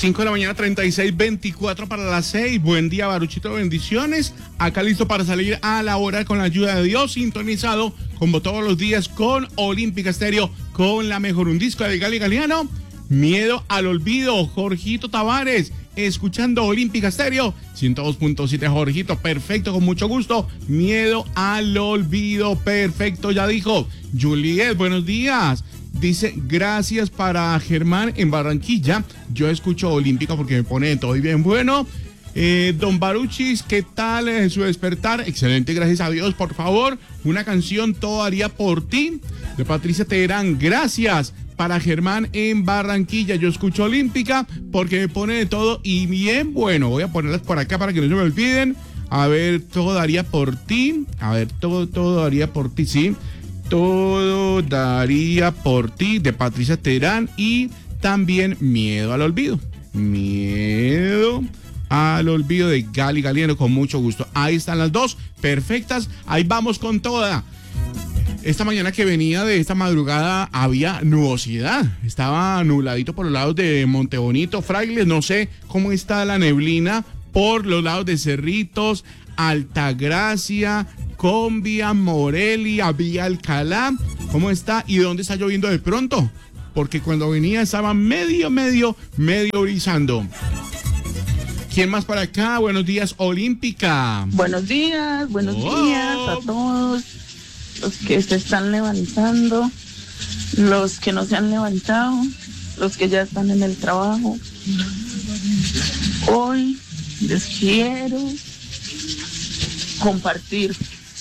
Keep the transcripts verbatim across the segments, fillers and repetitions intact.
cinco de la mañana, treinta y seis, veinticuatro para las seis. Buen día, Baruchito, bendiciones. Acá listo para salir a la hora con la ayuda de Dios, sintonizado como todos los días con Olímpica Estéreo, con la mejor, un disco de Gali Galeano. Miedo al olvido, Jorgito Tavares, escuchando Olímpica Estéreo, ciento dos punto siete, Jorgito, perfecto, con mucho gusto. Miedo al olvido, perfecto, ya dijo. Juliet, buenos días. Dice, gracias para Germán en Barranquilla. Yo escucho Olímpica porque me pone todo y bien bueno. Eh, Don Baruchis, ¿qué tal eh, su despertar? Excelente, gracias a Dios. Por favor, una canción, Todo haría por ti, de Patricia Teherán. Gracias para Germán en Barranquilla. Yo escucho Olímpica porque me pone de todo y bien bueno. Voy a ponerlas por acá para que no se me olviden. A ver, Todo daría por ti. A ver, todo, todo daría por ti, sí. Todo daría por ti, de Patricia Teherán. Y también Miedo al olvido. Miedo al olvido, de Gali Galeano, con mucho gusto. Ahí están las dos, perfectas. Ahí vamos con toda. Esta mañana que venía de esta madrugada había nubosidad. Estaba nubladito por los lados de Montebonito, Frailes. No sé cómo está la neblina por los lados de Cerritos, Altagracia, Combia, Morelia, Villa Alcalá. ¿Cómo está? ¿Y dónde está lloviendo de pronto? Porque cuando venía estaba medio, medio, medio brisando. ¿Quién más para acá? Buenos días, Olímpica. Buenos días, buenos oh. días a todos los que se están levantando, los que no se han levantado, los que ya están en el trabajo. Hoy les quiero compartir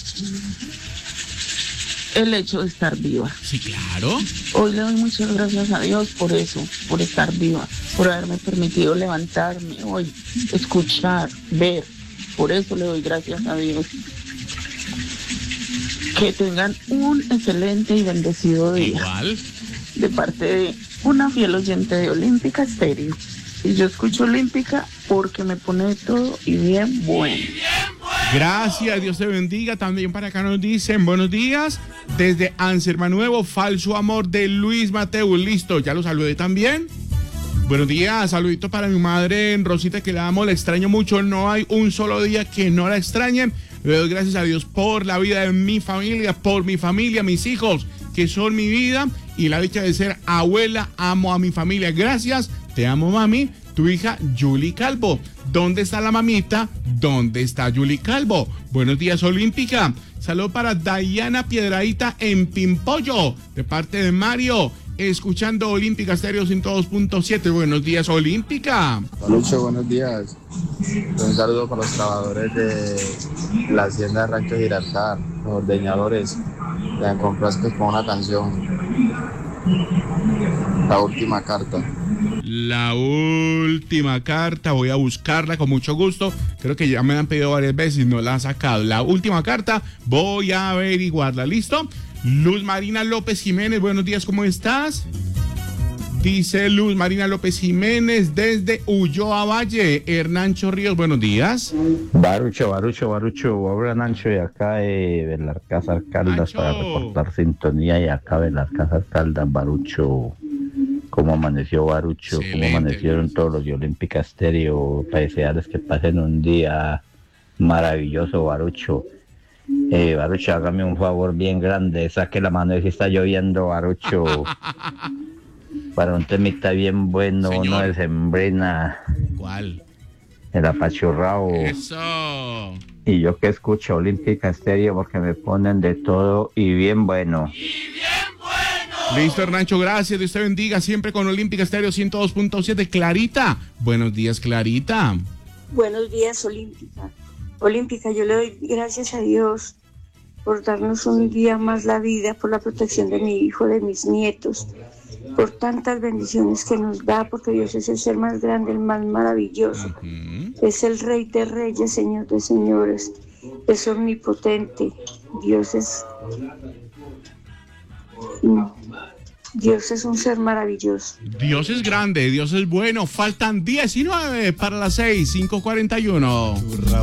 el hecho de estar viva. Sí, claro. Hoy le doy muchas gracias a Dios por eso, por estar viva, por haberme permitido levantarme hoy, escuchar, ver. Por eso le doy gracias a Dios. Que tengan un excelente y bendecido día. Igual. De parte de una fiel oyente de Olímpica Estéreo. Y yo escucho Olímpica porque me pone de todo y bien bueno. Gracias, Dios te bendiga. También para acá nos dicen, buenos días, desde Anserma Nuevo, Falso Amor, de Luis Mateo. Listo, ya lo saludé también. Buenos días, saludito para mi madre Rosita, que la amo, la extraño mucho. No hay un solo día que no la extrañen. Le doy gracias a Dios por la vida de mi familia, por mi familia, mis hijos, que son mi vida, y la dicha de ser abuela. Amo a mi familia. Gracias, te amo, mami. Tu hija Julie Calvo. ¿Dónde está la mamita? ¿Dónde está Julie Calvo? Buenos días, Olímpica. Saludo para Diana Piedradita en Pimpollo, de parte de Mario, escuchando Olímpica Estéreo ciento dos punto siete. Buenos días, Olímpica. Lucho, buenos días. Un saludo para los trabajadores de la hacienda de Rancho Gibraltar, los ordeñadores. Le complazco con una canción. La última carta. La última carta, voy a buscarla con mucho gusto. Creo que ya me han pedido varias veces y no la han sacado. La última carta, voy a averiguarla. ¿Listo? Luz Marina López Jiménez, buenos días, ¿cómo estás? Dice Luz Marina López Jiménez desde Ulloa Valle. Hernancho Ríos, buenos días. Barucho, Barucho, Barucho, habla Nancho de acá de Belarcázar Caldas para reportar sintonía, y acá Belarcázar Caldas, Barucho. ¿Cómo amaneció Barucho? Excelente. ¿Cómo amanecieron todos los de Olímpica Estéreo? Para desearles que pasen un día maravilloso, Barucho. Eh, Barucho, hágame un favor bien grande, saque la mano de si está lloviendo, Barucho. Para un temita bien bueno, señor. Uno de Sembrina. ¿Cuál? El apachurrao. Eso. Y yo que escucho Olímpica Estéreo porque me ponen de todo y bien bueno. Y bien bueno. Listo, Hernancho, gracias. Dios te bendiga. Siempre con Olímpica Estéreo ciento dos punto siete. Clarita. Buenos días, Clarita. Buenos días, Olímpica. Olímpica, yo le doy gracias a Dios por darnos un día más la vida, por la protección de mi hijo, de mis nietos, por tantas bendiciones que nos da, porque Dios es el ser más grande, el más maravilloso. Uh-huh. Es el Rey de Reyes, Señor de Señores. Es omnipotente. Dios es... Dios es un ser maravilloso. Dios es grande, Dios es bueno. Faltan diecinueve para las seis, cinco cuarenta y uno.